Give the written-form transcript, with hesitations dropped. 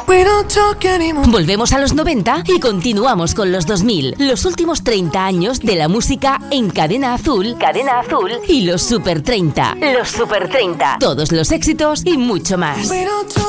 Volvemos a los 90 y continuamos con los 2000. Los últimos 30 años de la música en Cadena Azul y los Super 30. Los Super 30. Todos los éxitos y mucho más.